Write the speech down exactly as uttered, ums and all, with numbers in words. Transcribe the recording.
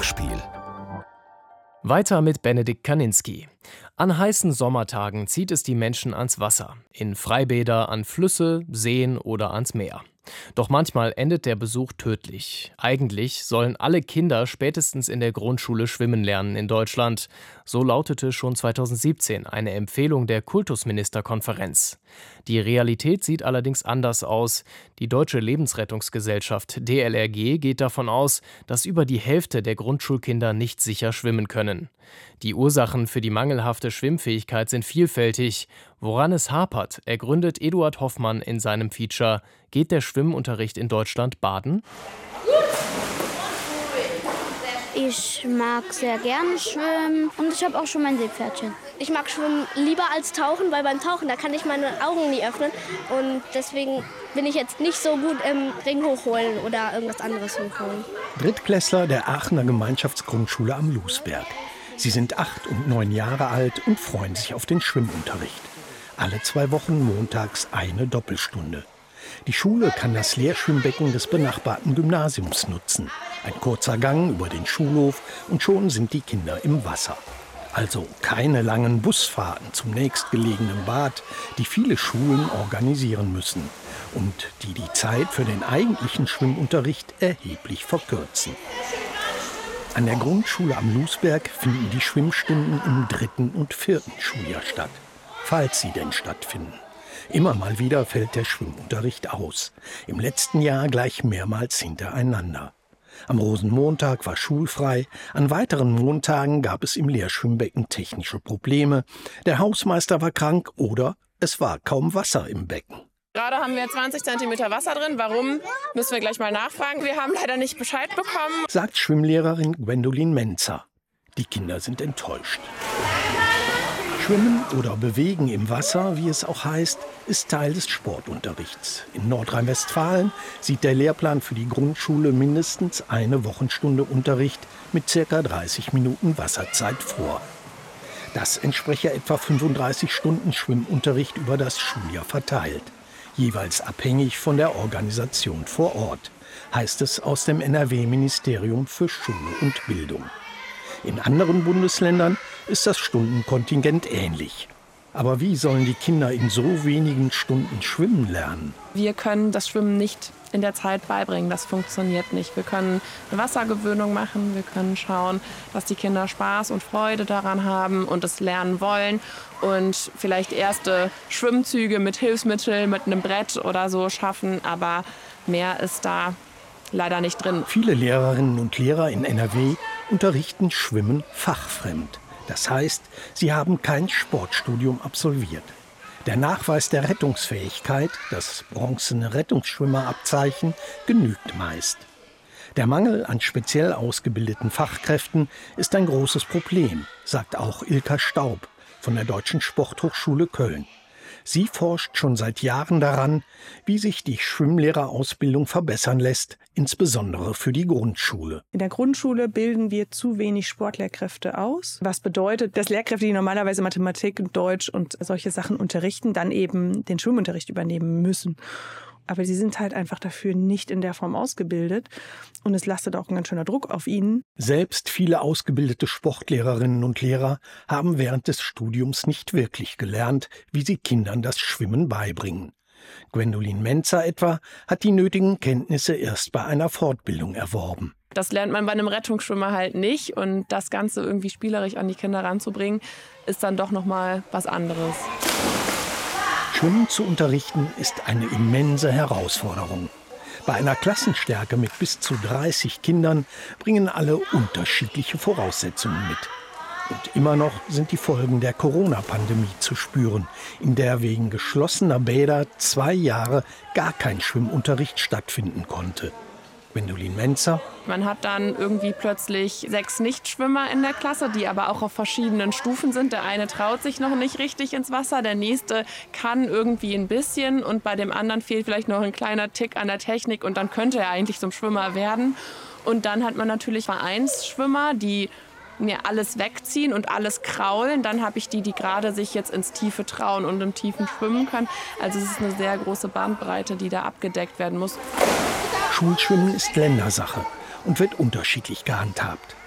Hörspiel. Weiter mit Benedikt Kaninski. An heißen Sommertagen zieht es die Menschen ans Wasser, in Freibäder, an Flüsse, Seen oder ans Meer. Doch manchmal endet der Besuch tödlich. Eigentlich sollen alle Kinder spätestens in der Grundschule schwimmen lernen in Deutschland. So lautete schon zweitausendsiebzehn eine Empfehlung der Kultusministerkonferenz. Die Realität sieht allerdings anders aus. Die Deutsche Lebensrettungsgesellschaft D L R G geht davon aus, dass über die Hälfte der Grundschulkinder nicht sicher schwimmen können. Die Ursachen für die mangelhafte Schwimmfähigkeit sind vielfältig. Woran es hapert, ergründet Eduard Hoffmann in seinem Feature Geht der Schwimmunterricht in Deutschland baden? Ich mag sehr gerne schwimmen und ich habe auch schon mein Seepferdchen. Ich mag Schwimmen lieber als Tauchen, weil beim Tauchen, da kann ich meine Augen nie öffnen. Und deswegen bin ich jetzt nicht so gut im Ring hochholen oder irgendwas anderes hochholen. Drittklässler der Aachener Gemeinschaftsgrundschule am Lusberg. Sie sind acht und neun Jahre alt und freuen sich auf den Schwimmunterricht. Alle zwei Wochen montags eine Doppelstunde. Die Schule kann das Lehrschwimmbecken des benachbarten Gymnasiums nutzen. Ein kurzer Gang über den Schulhof und schon sind die Kinder im Wasser. Also keine langen Busfahrten zum nächstgelegenen Bad, die viele Schulen organisieren müssen und die die Zeit für den eigentlichen Schwimmunterricht erheblich verkürzen. An der Grundschule am Lusberg finden die Schwimmstunden im dritten und vierten Schuljahr statt, falls sie denn stattfinden. Immer mal wieder fällt der Schwimmunterricht aus. Im letzten Jahr gleich mehrmals hintereinander. Am Rosenmontag war schulfrei, an weiteren Montagen gab es im Lehrschwimmbecken technische Probleme, der Hausmeister war krank oder es war kaum Wasser im Becken. Gerade haben wir zwanzig Zentimeter Wasser drin. Warum, müssen wir gleich mal nachfragen. Wir haben leider nicht Bescheid bekommen, sagt Schwimmlehrerin Gwendolin Menzer. Die Kinder sind enttäuscht. Schwimmen oder Bewegen im Wasser, wie es auch heißt, ist Teil des Sportunterrichts. In Nordrhein-Westfalen sieht der Lehrplan für die Grundschule mindestens eine Wochenstunde Unterricht mit ca. dreißig Minuten Wasserzeit vor. Das entspreche etwa fünfunddreißig Stunden Schwimmunterricht über das Schuljahr verteilt. Jeweils abhängig von der Organisation vor Ort, heißt es aus dem N R W-Ministerium für Schule und Bildung. In anderen Bundesländern ist das Stundenkontingent ähnlich. Aber wie sollen die Kinder in so wenigen Stunden schwimmen lernen? wir können das Schwimmen nicht in der Zeit beibringen. Das funktioniert nicht. Wir können eine Wassergewöhnung machen. Wir können schauen, dass die Kinder Spaß und Freude daran haben und es lernen wollen. Und vielleicht erste Schwimmzüge mit Hilfsmitteln, mit einem Brett oder so schaffen. Aber mehr ist da leider nicht drin. Viele Lehrerinnen und Lehrer in N R W unterrichten Schwimmen fachfremd. Das heißt, sie haben kein Sportstudium absolviert. Der Nachweis der Rettungsfähigkeit, das bronzene Rettungsschwimmerabzeichen, genügt meist. Der Mangel an speziell ausgebildeten Fachkräften ist ein großes Problem, sagt auch Ilka Staub von der Deutschen Sporthochschule Köln. Sie forscht schon seit Jahren daran, wie sich die Schwimmlehrerausbildung verbessern lässt, insbesondere für die Grundschule. In der Grundschule bilden wir zu wenig Sportlehrkräfte aus, was bedeutet, dass Lehrkräfte, die normalerweise Mathematik, Deutsch und solche Sachen unterrichten, dann eben den Schwimmunterricht übernehmen müssen. Aber sie sind halt einfach dafür nicht in der Form ausgebildet und es lastet auch ein ganz schöner Druck auf ihnen. Selbst viele ausgebildete Sportlehrerinnen und Lehrer haben während des Studiums nicht wirklich gelernt, wie sie Kindern das Schwimmen beibringen. Gwendolin Menzer etwa hat die nötigen Kenntnisse erst bei einer Fortbildung erworben. Das lernt man bei einem Rettungsschwimmer halt nicht und das Ganze irgendwie spielerisch an die Kinder ranzubringen, ist dann doch nochmal was anderes. Schwimmen zu unterrichten ist eine immense Herausforderung. Bei einer Klassenstärke mit bis zu dreißig Kindern bringen alle unterschiedliche Voraussetzungen mit. Und immer noch sind die Folgen der Corona-Pandemie zu spüren, in der wegen geschlossener Bäder zwei Jahre gar kein Schwimmunterricht stattfinden konnte. Gwendolin Menzer. Man hat dann irgendwie plötzlich sechs Nichtschwimmer in der Klasse, die aber auch auf verschiedenen Stufen sind. Der eine traut sich noch nicht richtig ins Wasser, der nächste kann irgendwie ein bisschen und bei dem anderen fehlt vielleicht noch ein kleiner Tick an der Technik und dann könnte er eigentlich zum Schwimmer werden. Und dann hat man natürlich Vereinsschwimmer, die mir alles wegziehen und alles kraulen. Dann habe ich die, die gerade sich jetzt ins Tiefe trauen und im Tiefen schwimmen können. Also es ist eine sehr große Bandbreite, die da abgedeckt werden muss. Schulschwimmen ist Ländersache und wird unterschiedlich gehandhabt.